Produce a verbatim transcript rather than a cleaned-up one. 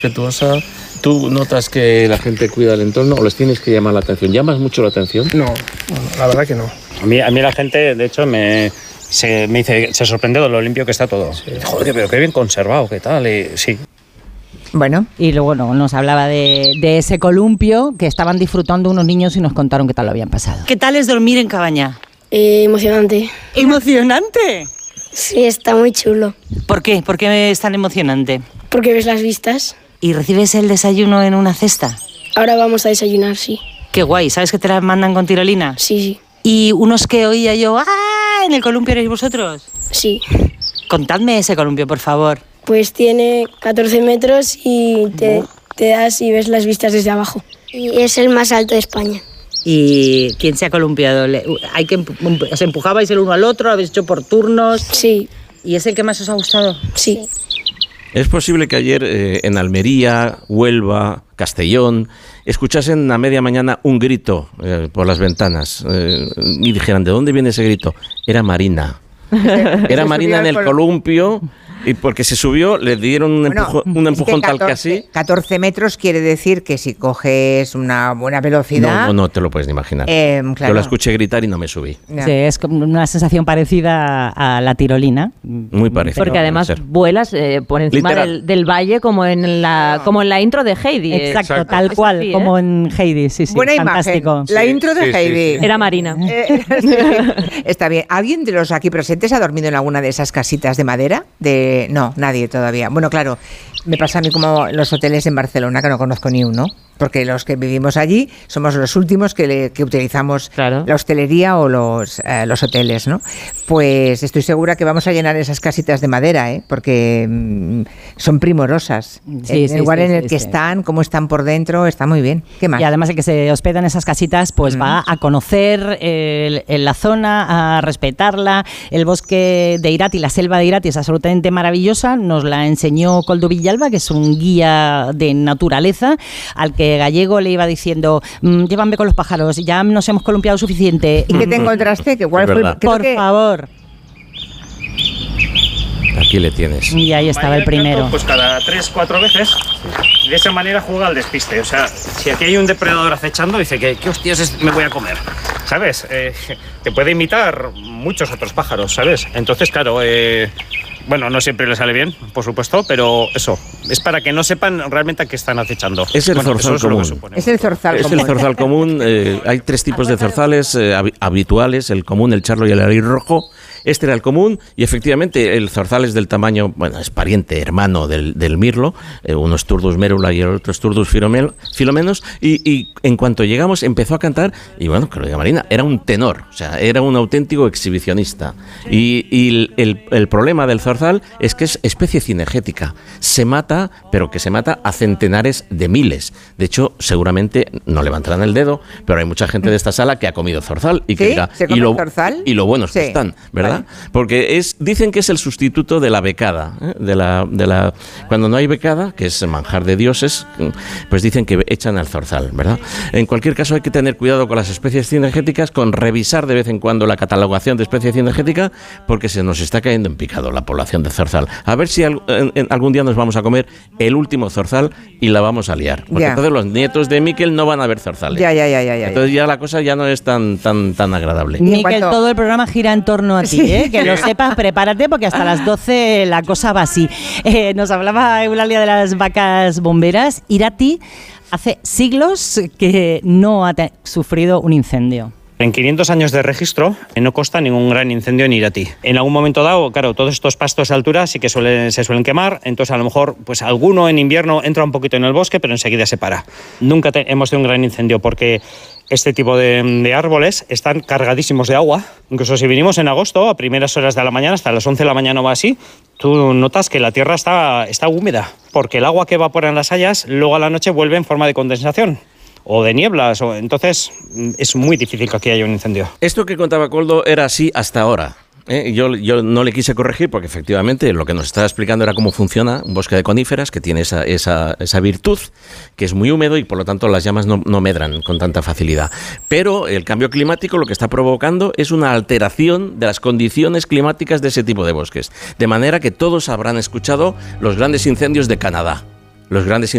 respetuosa. ¿Tú notas que la gente cuida el entorno o les tienes que llamar la atención? ¿Llamas mucho la atención? No, no, la verdad que no. A mí, a mí la gente, de hecho, me, se, me dice, se sorprende de lo limpio que está todo. Sí. Joder, pero qué bien conservado, qué tal, y, sí. Bueno, y luego no, nos hablaba de, de ese columpio que estaban disfrutando unos niños y nos contaron qué tal lo habían pasado. ¿Qué tal es dormir en Cabaña? Eh, emocionante. ¿Emocionante? Sí, está muy chulo. ¿Por qué? ¿Por qué es tan emocionante? Porque ves las vistas. ¿Y recibes el desayuno en una cesta? Ahora vamos a desayunar, sí. Qué guay, ¿sabes que te las mandan con tirolina? Sí, sí. ¿Y unos que oía yo, ¡ah! ¿En el columpio erais vosotros? Sí. Contadme ese columpio, por favor. Pues tiene catorce metros y te, te das y ves las vistas desde abajo. Y es el más alto de España. ¿Y quién se ha columpiado? ¿Hay que empu- ¿Os empujabais el uno al otro? ¿Habéis hecho por turnos? Sí. ¿Y es el que más os ha gustado? Sí. ¿Es posible que ayer eh, en Almería, Huelva, Castellón, escuchasen a media mañana un grito eh, por las ventanas eh, y dijeran, ¿de dónde viene ese grito? Era Marina. Era Marina en el columpio y porque se subió le dieron un, Bueno, empujo, un empujón es que tal que así. catorce metros quiere decir que si coges una buena velocidad... No, no, no te lo puedes ni imaginar. Eh, claro. Yo la escuché gritar y no me subí. No. Sí, es como una sensación parecida a la tirolina. Muy parecido. Porque además Puede ser. vuelas eh, por encima del, del valle como en la como en la intro de Heidi. Exacto, Exacto. tal Es cual, así, ¿eh? como en Heidi, sí, sí. Buena fantástico. imagen. La Sí, intro de sí, sí, Heidi. sí. Era Marina. Eh, sí. Está bien. ¿Alguien de los aquí presentes ha dormido en alguna de esas casitas de madera? De No, nadie todavía. Bueno, claro, me pasa a mí como los hoteles en Barcelona, que no conozco ni uno, porque los que vivimos allí somos los últimos que, le, que utilizamos Claro. la hostelería o los, eh, los hoteles, ¿no? Pues estoy segura que vamos a llenar esas casitas de madera, ¿eh? Porque mm, son primorosas. Sí, el sí, lugar sí, en el sí, que sí. están, cómo están por dentro, está muy bien. ¿Qué más? Y además el que se hospeda en esas casitas, pues Mm. va a conocer el- el- la zona, a respetarla. El bosque de Irati, la selva de Irati es absolutamente maravillosa. Nos la enseñó Coldo Villalba, que es un guía de naturaleza, al que Gallego le iba diciendo, "Mm, llévame con los pájaros, ya nos hemos columpiado suficiente. ¿Y qué te encontraste? ¿Que cuál Es fue el- verdad. creo Por que- favor. Aquí le tienes. Y ahí estaba el primero. Pues cada tres, cuatro veces. De esa manera juega al despiste. O sea, si aquí hay un depredador acechando, dice que ¿qué hostias es- me voy a comer? ¿Sabes? Eh, te puede imitar muchos otros pájaros, ¿sabes? Entonces, claro, eh, bueno, no siempre le sale bien, por supuesto, pero eso, es para que no sepan realmente a qué están acechando. Es el Bueno, zorzal eso es lo que común. supone. Es el zorzal Es común. el zorzal común. eh, hay tres tipos de zorzales eh, hab- habituales, el común, el charlo y el arí rojo. Este era el común y efectivamente el zorzal es del tamaño, bueno, es pariente, hermano del, del mirlo, eh, uno es Turdus merula y el otro es Turdus filomel- filomenos, y, y en cuanto llegamos empezó a cantar, y bueno, que lo diga Marina, era un tenor, o sea, era un auténtico exhibicionista. Y, y el, el- el problema del zorzal es que es especie cinegética, se mata, pero que se mata a centenares de miles. De hecho, seguramente no levantarán el dedo, pero hay mucha gente de esta sala que ha comido zorzal y que ¿Sí? dirá, ¿Se come y lo, zorzal? y lo buenos que Sí. están, ¿verdad? Vale. Porque es, dicen que es el sustituto de la becada, ¿eh? de la, de la, cuando no hay becada, que es manjar de dioses, pues dicen que echan al zorzal, ¿verdad? En cualquier caso hay que tener cuidado con las especies cinegéticas, con revisar de vez en cuando la catalogación de especie cinegética, porque se nos está cayendo en picado la población de zorzal. A ver si al- en- en algún día nos vamos a comer el último zorzal y la vamos a liar. Porque Ya. entonces los nietos de Miquel no van a ver zorzales. Ya, ya, ya, ya, ya. Entonces ya la cosa ya no es tan, tan, tan agradable. Y en Miquel, cuanto- todo el programa gira en torno a ti, Sí. ¿eh? Que lo sepas, prepárate porque hasta las doce la cosa va así. Eh, nos hablaba Eulalia de las vacas bomberas. Irati hace siglos que no ha te- sufrido un incendio. En quinientos años de registro eh, no consta ningún gran incendio en Irati. En algún momento dado, claro, todos estos pastos de altura sí que suelen, se suelen quemar, entonces a lo mejor pues alguno en invierno entra un poquito en el bosque, pero enseguida se para. Nunca te- hemos tenido un gran incendio porque este tipo de, de árboles están cargadísimos de agua. Incluso si vinimos en agosto, a primeras horas de la mañana, hasta las once de la mañana o así, tú notas que la tierra está, está húmeda, porque el agua que evapora en las hayas luego a la noche vuelve en forma de condensación o de nieblas, o entonces mm, es muy difícil que aquí haya un incendio. Esto que contaba Coldo era así hasta ahora. ¿eh? Yo, yo no le quise corregir porque efectivamente lo que nos estaba explicando era cómo funciona un bosque de coníferas que tiene esa, esa, esa virtud, que es muy húmedo y por lo tanto las llamas no, no medran con tanta facilidad. Pero el cambio climático lo que está provocando es una alteración de las condiciones climáticas de ese tipo de bosques. De manera que todos habrán escuchado los grandes incendios de Canadá. Los grandes